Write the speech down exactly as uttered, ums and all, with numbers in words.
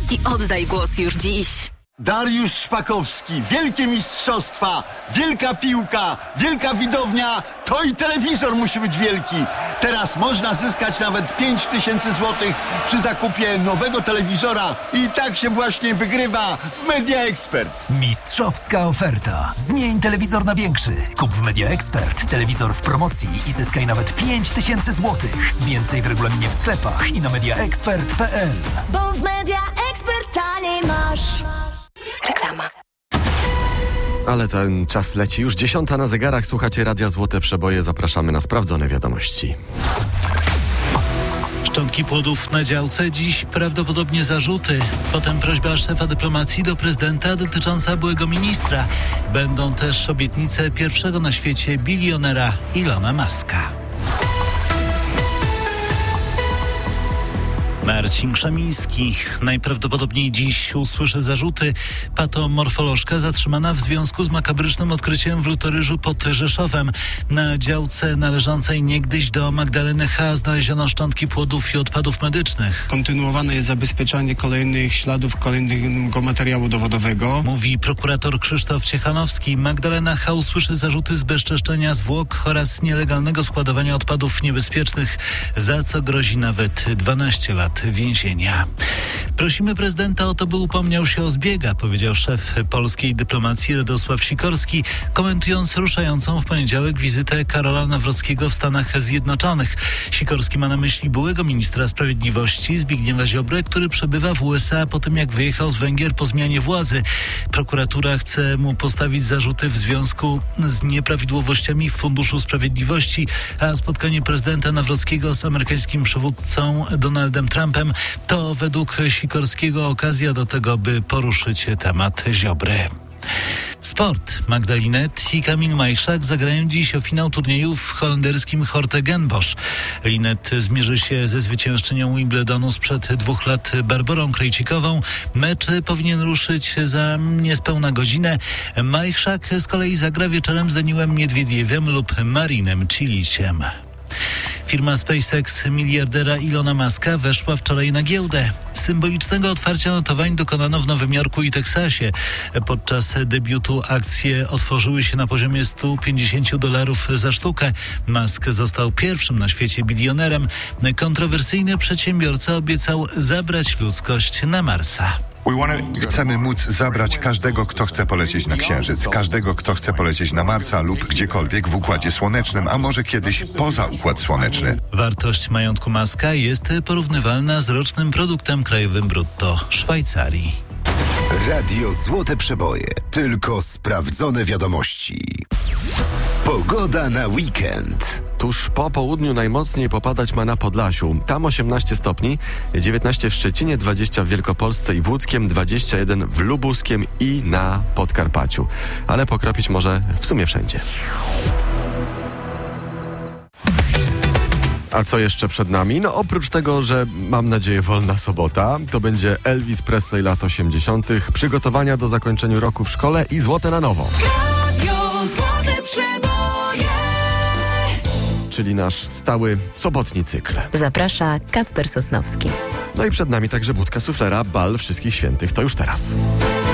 i oddaj głos już dziś. Dariusz Szpakowski, wielkie mistrzostwa, wielka piłka, wielka widownia, to i telewizor musi być wielki. Teraz można zyskać nawet pięć tysięcy złotych przy zakupie nowego telewizora i tak się właśnie wygrywa w Media Expert. Mistrzowska oferta. Zmień telewizor na większy. Kup w Media Expert telewizor w promocji i zyskaj nawet pięć tysięcy złotych. Więcej w regulaminie w sklepach i na media expert kropka p l. Bo w Media Expert taniej masz. Reklama. Ale ten czas leci. Już dziesiąta na zegarach. Słuchacie Radia Złote Przeboje. Zapraszamy na sprawdzone wiadomości. Szczątki płodów na działce, dziś prawdopodobnie zarzuty. Potem prośba szefa dyplomacji do prezydenta dotycząca byłego ministra. Będą też obietnice pierwszego na świecie bilionera Ilona Muska. Marcin Krzemiński najprawdopodobniej dziś usłyszy zarzuty. Patomorfolożka zatrzymana w związku z makabrycznym odkryciem w Lutoryżu pod Rzeszowem. Na działce należącej niegdyś do Magdaleny H. znaleziono szczątki płodów i odpadów medycznych. Kontynuowane jest zabezpieczanie kolejnych śladów, kolejnego materiału dowodowego. Mówi prokurator Krzysztof Ciechanowski. Magdalena H. usłyszy zarzuty zbezczeszczenia zwłok oraz nielegalnego składowania odpadów niebezpiecznych, za co grozi nawet dwanaście lat więzienia. Prosimy prezydenta o to, by upomniał się o zbiega, powiedział szef polskiej dyplomacji Radosław Sikorski, komentując ruszającą w poniedziałek wizytę Karola Nawrockiego w Stanach Zjednoczonych. Sikorski ma na myśli byłego ministra sprawiedliwości Zbigniewa Ziobrę, który przebywa w U S A po tym, jak wyjechał z Węgier po zmianie władzy. Prokuratura chce mu postawić zarzuty w związku z nieprawidłowościami w Funduszu Sprawiedliwości, a spotkanie prezydenta Nawrockiego z amerykańskim przywódcą Donaldem Trumpem to według Sikorskiego okazja do tego, by poruszyć temat Ziobry. Sport. Magda Linette i Kamil Majchrzak zagrają dziś o finał turnieju w holenderskim Hortegenbosch. Linette zmierzy się ze zwyciężczynią Wimbledonu sprzed dwóch lat Barborą Krejcikową. Mecz powinien ruszyć za niespełna godzinę. Majchrzak z kolei zagra wieczorem z Daniłem Miedwiediewem lub Marinem Ciliciem. Firma SpaceX miliardera Ilona Muska weszła wczoraj na giełdę. Symbolicznego otwarcia notowań dokonano w Nowym Jorku i Teksasie. Podczas debiutu akcje otworzyły się na poziomie stu pięćdziesięciu dolarów za sztukę. Musk został pierwszym na świecie bilionerem. Kontrowersyjny przedsiębiorca obiecał zabrać ludzkość na Marsa. Chcemy móc zabrać każdego, kto chce polecieć na Księżyc, każdego, kto chce polecieć na Marsa lub gdziekolwiek w Układzie Słonecznym, a może kiedyś poza Układ Słoneczny. Wartość majątku Muska jest porównywalna z rocznym produktem krajowym brutto Szwajcarii. Radio Złote Przeboje. Tylko sprawdzone wiadomości. Pogoda na weekend. Tuż po południu najmocniej popadać ma na Podlasiu. Tam osiemnaście stopni, dziewiętnaście w Szczecinie, dwadzieścia w Wielkopolsce i w Łódzkiem, dwadzieścia jeden w Lubuskiem i na Podkarpaciu. Ale pokropić może w sumie wszędzie. A co jeszcze przed nami? No oprócz tego, że mam nadzieję wolna sobota, to będzie Elvis Presley lat osiemdziesiątych, przygotowania do zakończenia roku w szkole i Złote na nowo. Radio Złote Przeboje. Czyli nasz stały sobotni cykl. Zaprasza Kacper Sosnowski. No i przed nami także budka suflera, bal wszystkich świętych. To już teraz.